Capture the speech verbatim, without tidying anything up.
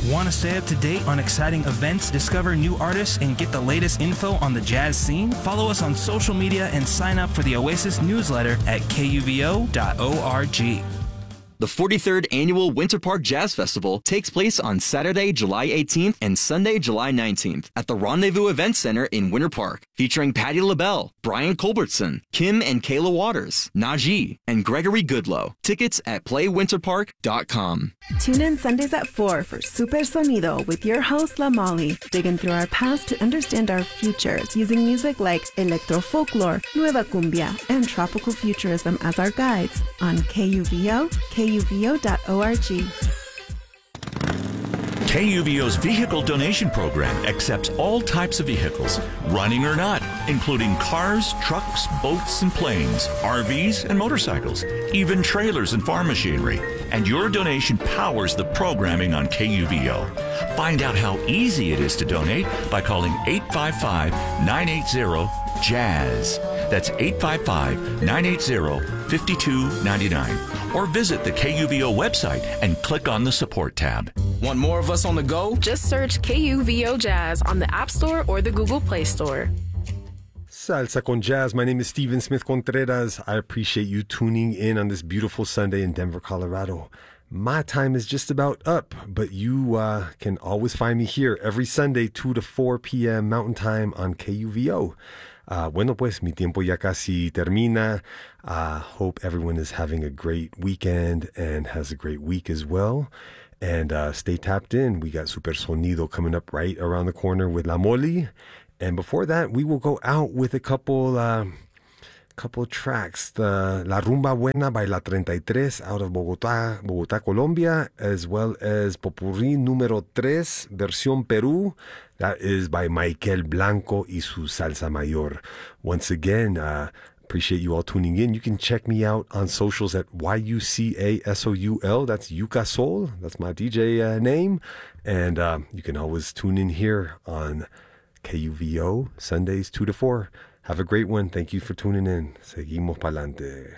Want to stay up to date on exciting events, discover new artists, and get the latest info on the jazz scene? Follow us on social media and sign up for the Oasis newsletter at K U V O dot org. The forty-third Annual Winter Park Jazz Festival takes place on Saturday, July eighteenth and Sunday, July nineteenth at the Rendezvous Event Center in Winter Park, featuring Patti LaBelle, Brian Culbertson, Kim and Kayla Waters, Najee, and Gregory Goodlow. Tickets at play winter park dot com. Tune in Sundays at four for Super Sonido with your host, La Molly, digging through our past to understand our futures using music like electro folklore, nueva cumbia, and tropical futurism as our guides on K U V O, K U V O dot org. K U V O's vehicle donation program accepts all types of vehicles, running or not, including cars, trucks, boats, and planes, R Vs, and motorcycles, even trailers and farm machinery. And your donation powers the programming on K U V O. Find out how easy it is to donate by calling eight five five, nine eight zero, JAZZ. That's eight five five, nine eight zero, five two nine nine. Or visit the K U V O website and click on the support tab. Want more of us on the go? Just search K U V O Jazz on the App Store or the Google Play Store. Salsa con Jazz. My name is Steven Smith Contreras. I appreciate you tuning in on this beautiful Sunday in Denver, Colorado. My time is just about up, but you uh, can always find me here every Sunday, two to four p.m. Mountain Time on K U V O. Uh, bueno, pues, mi tiempo ya casi termina. Uh, hope everyone is having a great weekend and has a great week as well. And uh, stay tapped in. We got Super Sonido coming up right around the corner with La Moli. And before that, we will go out with a couple uh, couple tracks. The La Rumba Buena by La thirty-three out of Bogotá, Bogotá, Colombia, as well as Popurrí Número tres, Versión Perú. That is by Michael Blanco y su Salsa Mayor. Once again, uh, appreciate you all tuning in. You can check me out on socials at Y U C A S O U L. That's Yuka Soul. That's my D J uh, name. And uh, you can always tune in here on K U V O, Sundays two to four. Have a great one. Thank you for tuning in. Seguimos pa'lante.